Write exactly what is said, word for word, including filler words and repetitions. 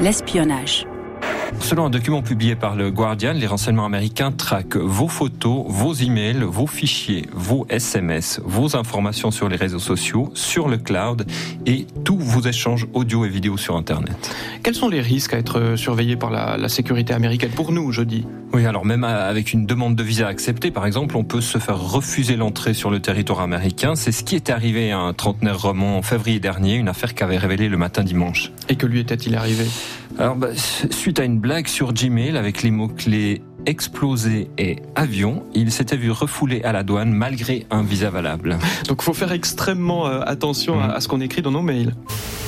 l'espionnage. Selon un document publié par le Guardian, les renseignements américains traquent vos photos, vos emails, vos fichiers, vos S M S, vos informations sur les réseaux sociaux, sur le cloud et tous vos échanges audio et vidéo sur Internet. Quels sont les risques à être surveillés par la, la sécurité américaine, pour nous, je dis ? Oui, alors même avec une demande de visa acceptée, par exemple, on peut se faire refuser l'entrée sur le territoire américain. C'est ce qui est arrivé à un trentenaire roman en février dernier, une affaire qu'avait révélée le matin dimanche. Et que lui était-il arrivé ? Alors, bah, suite à une blague sur Gmail avec les mots-clés explosé et avion, il s'était vu refoulé à la douane malgré un visa valable. Donc il faut faire extrêmement attention mmh. à ce qu'on écrit dans nos mails.